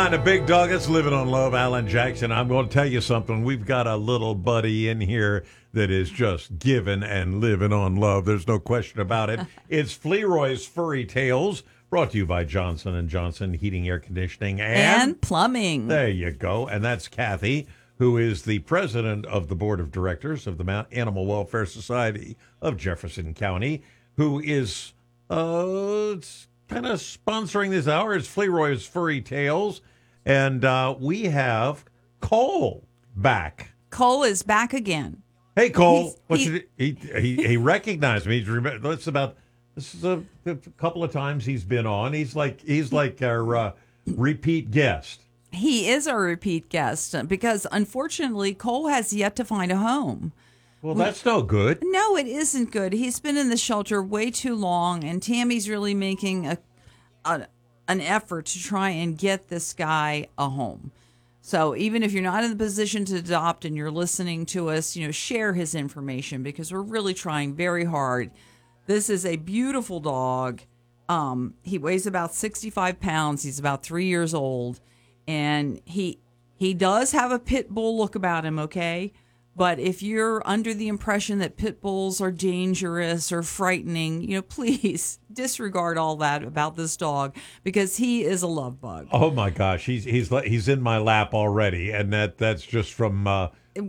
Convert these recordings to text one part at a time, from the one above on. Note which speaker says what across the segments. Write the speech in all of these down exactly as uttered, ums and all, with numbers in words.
Speaker 1: nine to Big Dog. It's Living on Love, Alan Jackson. I'm going to tell you something. We've got a little buddy in here that is just giving and living on love. There's no question about it. It's Fleroy's Furry Tales, brought to you by Johnson and Johnson Heating, Air Conditioning, and,
Speaker 2: and Plumbing.
Speaker 1: There you go. And that's Kathy, who is the president of the board of directors of the Mount Animal Welfare Society of Jefferson County, who is uh, kind of sponsoring this hour. It's Fleroy's Furry Tales. And uh, we have Cole back.
Speaker 2: Cole is back again.
Speaker 1: Hey, Cole.
Speaker 2: He's,
Speaker 1: What's
Speaker 2: he,
Speaker 1: your, he, he he recognized me. He's remember. It's about this is a, a couple of times he's been on. He's like he's like our uh, repeat guest.
Speaker 2: He is our repeat guest because unfortunately Cole has yet to find a home.
Speaker 1: Well, that's no good.
Speaker 2: No, it isn't good. He's been in the shelter way too long, and Tammy's really making a, a an effort to try and get this guy a home. So even if you're not in the position to adopt and you're listening to us, you know, share his information because we're really trying very hard. This is a beautiful dog. Um, he weighs about sixty-five pounds. He's about three years old, and he he does have a pit bull look about him, okay? But if you're under the impression that pit bulls are dangerous or frightening, you know, please disregard all that about this dog because he is a love bug.
Speaker 1: Oh my gosh, he's he's he's in my lap already, and that that's just from uh,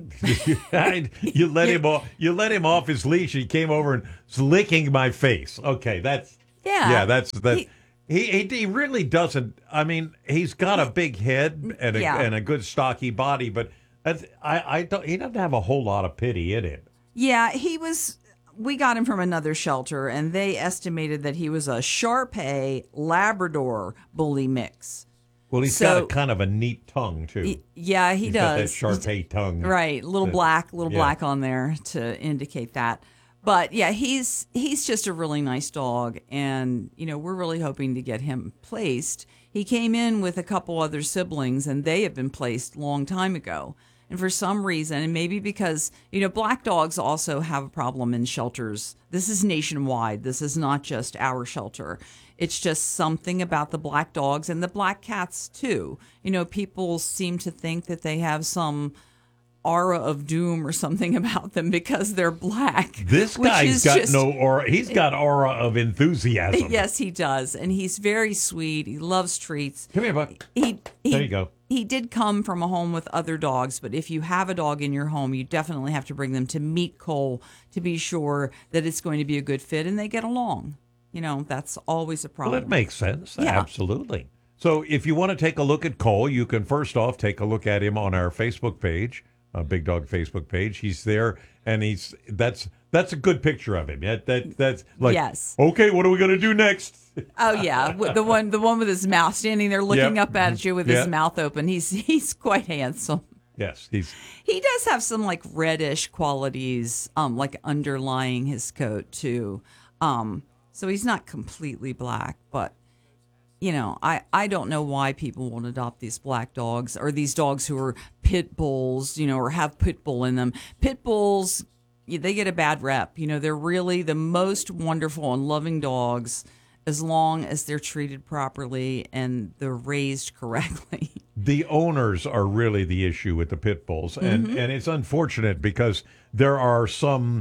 Speaker 1: you let him off you let him off his leash. He came over and was licking my face. Okay, that's
Speaker 2: yeah,
Speaker 1: yeah, that's that.
Speaker 2: He,
Speaker 1: He, he he really doesn't. I mean, he's got a big head and a
Speaker 2: yeah.
Speaker 1: and a good stocky body, but. That's, I, I don't, he doesn't have a whole lot of pity in him.
Speaker 2: Yeah, he was. We got him from another shelter, and they estimated that he was a Shar-Pei Labrador bully mix.
Speaker 1: Well, he's
Speaker 2: so,
Speaker 1: got a kind of a neat tongue too.
Speaker 2: He, yeah, he
Speaker 1: he's
Speaker 2: does.
Speaker 1: Got that Shar-Pei tongue,
Speaker 2: right? A little
Speaker 1: that,
Speaker 2: black, little
Speaker 1: yeah.
Speaker 2: black on there to indicate that. But yeah, he's he's just a really nice dog, and you know we're really hoping to get him placed. He came in with a couple other siblings, and they have been placed a long time ago. And for some reason, and maybe because, you know, black dogs also have a problem in shelters. This is nationwide. This is not just our shelter. It's just something about the black dogs and the black cats, too. You know, people seem to think that they have some aura of doom or something about them because they're black.
Speaker 1: This guy's got
Speaker 2: just,
Speaker 1: no aura. He's got aura of enthusiasm.
Speaker 2: Yes, he does. And he's very sweet. He loves treats.
Speaker 1: Come here, bud.
Speaker 2: He, he,
Speaker 1: there you go.
Speaker 2: He did come from a home with other dogs, but if you have a dog in your home, you definitely have to bring them to meet Cole to be sure that it's going to be a good fit and they get along. You know, that's always a problem.
Speaker 1: Well, it makes sense.
Speaker 2: Yeah.
Speaker 1: Absolutely. So if you want to take a look at Cole, you can first off take a look at him on our Facebook page, uh, Big Dog Facebook page. He's there, and he's that's that's a good picture of him. That, that that's like,
Speaker 2: yes.
Speaker 1: Okay, what are we going to do next?
Speaker 2: Oh yeah, the one the one with his mouth standing there looking
Speaker 1: yep.
Speaker 2: up at you with
Speaker 1: yep.
Speaker 2: his mouth open. He's he's quite handsome.
Speaker 1: Yes, he's
Speaker 2: he does have some like reddish qualities, um, like underlying his coat too. Um, so he's not completely black, but you know, I, I don't know why people won't adopt these black dogs or these dogs who are pit bulls, you know, or have pit bull in them. Pit bulls, they get a bad rep. You know, they're really the most wonderful and loving dogs as long as they're treated properly and they're raised correctly.
Speaker 1: The owners are really the issue with the pit bulls, and, mm-hmm. and it's unfortunate because there are some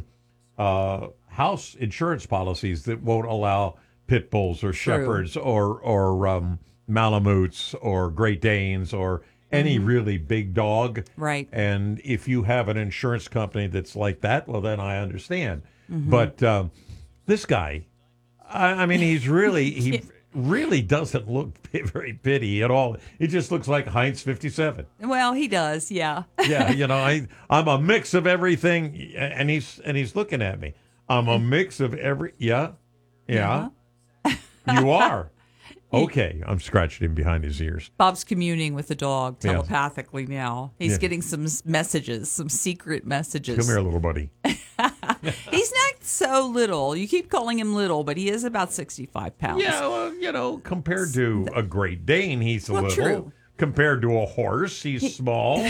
Speaker 1: uh, house insurance policies that won't allow pit bulls or shepherds True. or or um, Malamutes or Great Danes or any mm-hmm. really big dog.
Speaker 2: Right.
Speaker 1: And if you have an insurance company that's like that, well, then I understand.
Speaker 2: Mm-hmm.
Speaker 1: But um, this guy, I, I mean, he's really, he really doesn't look very pitty at all. He just looks like Heinz fifty-seven.
Speaker 2: Well, he does, yeah.
Speaker 1: Yeah, you know, I, I'm a mix of everything, and he's and he's looking at me. I'm a mix of every, yeah, yeah. Uh-huh. You are. Okay, I'm scratching him behind his ears.
Speaker 2: Bob's communing with the dog telepathically
Speaker 1: yes.
Speaker 2: now. He's
Speaker 1: yeah.
Speaker 2: getting some messages, some secret messages.
Speaker 1: Come here, little buddy.
Speaker 2: He's not so little. You keep calling him little, but he is about sixty-five pounds.
Speaker 1: Yeah, well, you know, compared to a Great Dane, he's a
Speaker 2: well,
Speaker 1: little.
Speaker 2: True.
Speaker 1: Compared to a horse, he's
Speaker 2: he,
Speaker 1: small.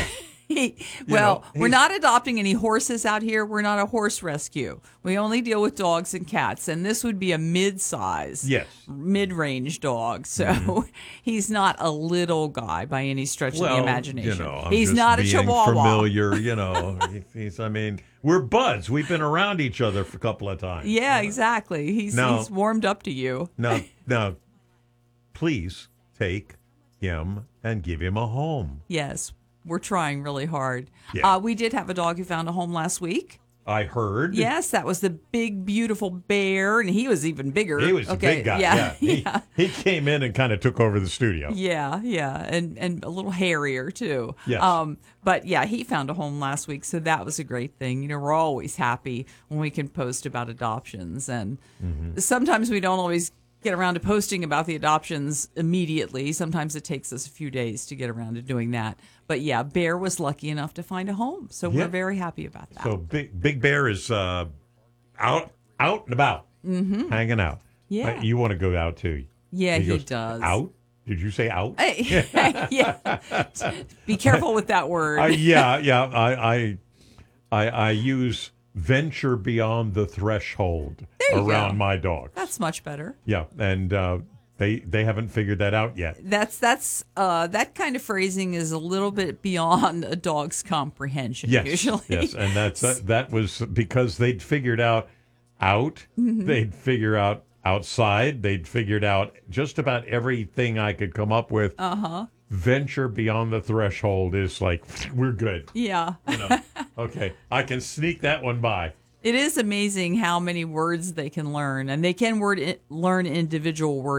Speaker 2: well,
Speaker 1: know,
Speaker 2: we're
Speaker 1: he's-
Speaker 2: not adopting any horses out here. We're not a horse rescue. We only deal with dogs and cats, and this would be a mid-size,
Speaker 1: Yes.
Speaker 2: mid-range dog. So
Speaker 1: Mm-hmm.
Speaker 2: he's not a little guy by any stretch of
Speaker 1: Well,
Speaker 2: the imagination.
Speaker 1: you know, I'm
Speaker 2: he's
Speaker 1: just
Speaker 2: not a
Speaker 1: being
Speaker 2: chihuahua.
Speaker 1: familiar, you know. he's, I mean, we're buds. We've been around each other for a couple of times.
Speaker 2: Yeah, exactly. He's
Speaker 1: No.
Speaker 2: he's warmed up to you.
Speaker 1: Now, now, please take him and give him a home.
Speaker 2: Yes, we're trying really hard.
Speaker 1: Yeah.
Speaker 2: Uh, we did have a dog who found a home last week.
Speaker 1: I heard.
Speaker 2: Yes, that was the big, beautiful bear, and he was even bigger.
Speaker 1: He was a
Speaker 2: okay,
Speaker 1: big guy.
Speaker 2: Yeah,
Speaker 1: Yeah. He,
Speaker 2: yeah,
Speaker 1: he came in and kind of took over the studio.
Speaker 2: yeah, yeah, and and a little hairier too.
Speaker 1: Yes.
Speaker 2: Um, but yeah, he found a home last week, so that was a great thing. You know, we're always happy when we can post about adoptions, and
Speaker 1: Mm-hmm.
Speaker 2: sometimes we don't always get around to posting about the adoptions immediately. Sometimes it takes us a few days to get around to doing that. But yeah, Bear was lucky enough to find a home, so
Speaker 1: Yeah.
Speaker 2: we're very happy about that.
Speaker 1: So Big Big Bear is uh, out out and about, mm-hmm. hanging out.
Speaker 2: Yeah.
Speaker 1: Uh, you want to go out too?
Speaker 2: Yeah, he
Speaker 1: goes,
Speaker 2: does.
Speaker 1: Out? Did you say out?
Speaker 2: yeah. Be careful with that word.
Speaker 1: Uh, yeah, yeah. I, I I I use venture beyond the threshold
Speaker 2: There you
Speaker 1: around
Speaker 2: go.
Speaker 1: my dogs.
Speaker 2: That's much better.
Speaker 1: Yeah, and uh, they they haven't figured that out yet.
Speaker 2: That's that's uh that kind of phrasing is a little bit beyond a dog's comprehension
Speaker 1: Yes,
Speaker 2: usually.
Speaker 1: yes, and that's that, that was because they'd figured out out.
Speaker 2: Mm-hmm.
Speaker 1: They'd figure out outside. They'd figured out just about everything I could come up with. Uh huh. Venture beyond the threshold is like we're good.
Speaker 2: Yeah.
Speaker 1: You know? Okay, I can sneak that one by.
Speaker 2: It is amazing how many words they can learn, and they can word learn individual words